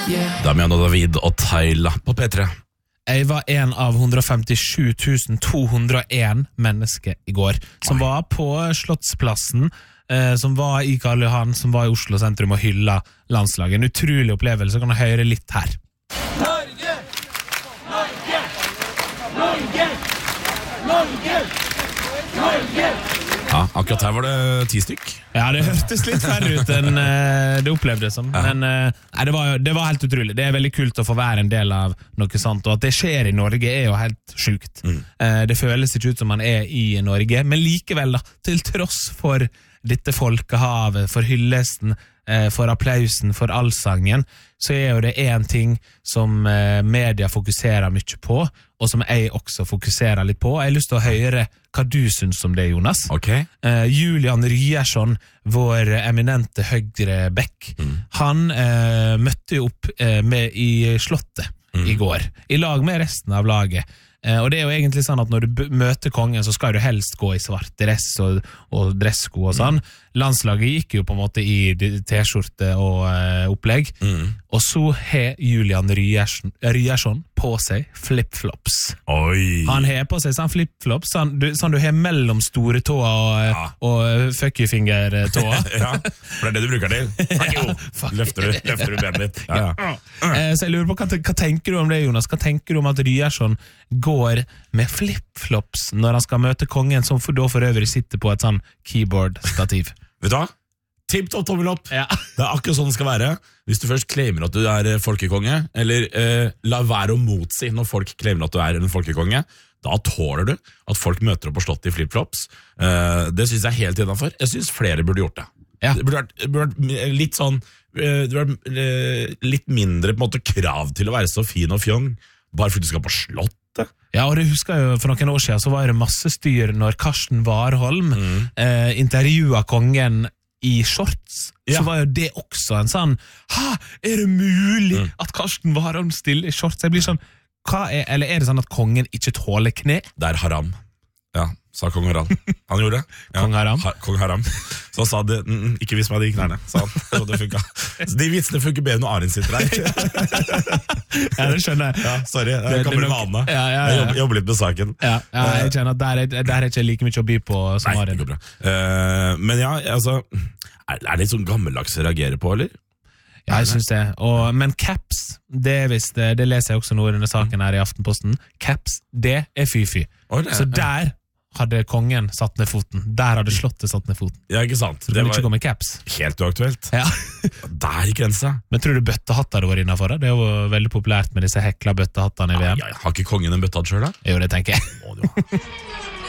Damian og David og Tyla på P3. Jeg var en av 157 201 mennesker i går, som var på Slottsplassen, som var i Karl Johan, som var i Oslo sentrum og hylla landslaget. En utrolig opplevelse, kan du høre litt her. Norge! Norge! Norge! Norge! Norge! Ja, akkurat her var det 10 stykk. Ja, det hørtes litt færre ut enn det opplevdes som. Men det var helt utrolig. Det er veldig kult å få være en del av noe sånt, og at det skjer i Norge er jo helt sjukt. Det føles ikke ut som man er i Norge, men likevel da, til tross for dette folkehavet, for hyllesten, for applausen, for allsangen, så er jo det en ting som media fokuserer mye på, og som jeg også fokuserer litt på. Jeg har lyst til å høre hva du synes om det, Jonas. Okay. Julian Ryerson, vår eminente høyre bekk, han møtte jo opp med i Slottet i går, i lag med resten av laget. Og det er jo egentlig sånn at når du møter kongen, så skal du helst gå i svart dress og dressko og sånn. Landslaget gikk jo på en måte i t-skjorte og opplegg. Og så har Julian Ryerson på seg flip-flops. Oi. Han har på seg sånn flip-flops, sånn du har mellom store tåa og fuck you-finger-tåa. Ja, for det er det du bruker til. Fuck you. Løfter du benet ditt. Så jeg lurer på, hva tenker du om det, Jonas? Hva tenker du om at Ryerson går med flip-flops når han skal møte kongen, som da for øvrig sitter på et sånn keyboard-stativ? Vet du hva? Tipp-topp tommel opp. Ja. Det er akkurat sånn det skal være. Hvis du først claimer at du er folkekonge, eller la være å motsi når folk claimer at du er en folkekonge, da tåler du at folk møter opp på slottet i flip-flops. Det synes jeg er helt innenfor. Jeg synes flere burde gjort det. Ja. Det burde vært litt sånn, det burde vært litt mindre på en måte krav til å være så fin og fjong, bare fordi du skal på slottet. Ja, og det husker jeg jo, for noen år siden så var det masse styr når Karsten Warholm intervjuet kongen i shorts, så var jo det også en sånn, er det mulig at Karsten Warholm stiller i shorts? Jeg blir sånn, eller er det sånn at kongen ikke tåler kne? Det er haram. Ja, sa kong Harald. Han gjorde det. Ja, Kong Haram? Kong Haram. Så han sa det, ikke vis meg de knærne, sa han. Så det funket. Så de vitsene funker bedre når Arjen sitter der. Ja, det skjønner jeg. Ja, sorry, jeg kommer med vane. Jeg jobber litt med saken. Ja, jeg kjenner at der er ikke like mye å by på som Arjen. Nei, det går bra. Men ja, altså, er det litt sånn gammeldags å reagere på, eller? Ja, jeg synes det. Men caps, det leser jeg også nå i denne saken her i Aftenposten. Caps, det er fy-fy. Så der hadde kongen satt ned foten. Der hadde slottet satt ned foten. Ja, ikke sant? Så det var ikke gå med caps. Helt uaktuelt. Ja. Der gikk grensa. Men tror du bøttehatt hadde vært innenfor det? Det er jo veldig populært med disse hekla bøttehattene i VM. Ja, har ikke kongen en bøttehatt selv da? Jo, det tenker jeg. Å,